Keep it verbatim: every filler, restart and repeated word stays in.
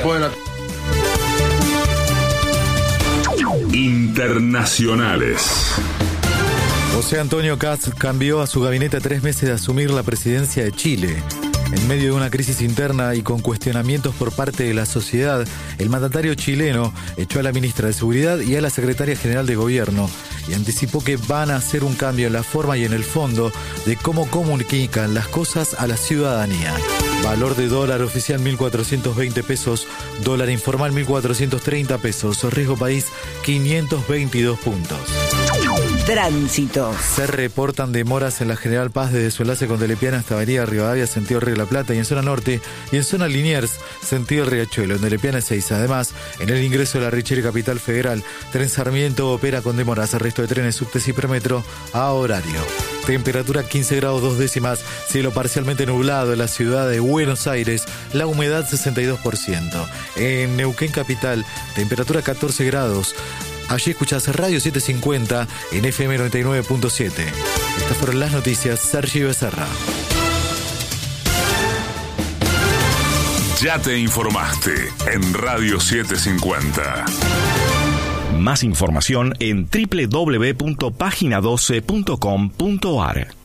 después de la... Internacionales. José Antonio Kast cambió a su gabinete a tres meses de asumir la presidencia de Chile. En medio de una crisis interna y con cuestionamientos por parte de la sociedad, el mandatario chileno echó a la ministra de Seguridad y a la secretaria general de Gobierno y anticipó que van a hacer un cambio en la forma y en el fondo de cómo comunican las cosas a la ciudadanía. Valor de dólar oficial mil cuatrocientos veinte pesos, dólar informal mil cuatrocientos treinta pesos, riesgo país quinientos veintidós puntos. Tránsito. Se reportan demoras en la General Paz desde su enlace con Telepiana hasta Avenida Rivadavia, sentido Río de la Plata, y en zona norte y en zona Liniers, sentido Riachuelo, en Telepiana Ezeiza. Además, en el ingreso de la Richeri Capital Federal, Tren Sarmiento opera con demoras al resto de trenes, subtes y premetro a horario. Temperatura quince grados dos décimas, cielo parcialmente nublado en la ciudad de Buenos Aires, la humedad sesenta y dos por ciento. En Neuquén Capital, temperatura catorce grados. Allí escuchás Radio setecientos cincuenta en F M noventa y nueve punto siete. Estas fueron las noticias. Sergio Becerra. Ya te informaste en Radio setecientos cincuenta. Más información en doble u doble u doble u punto página doce punto com punto a r.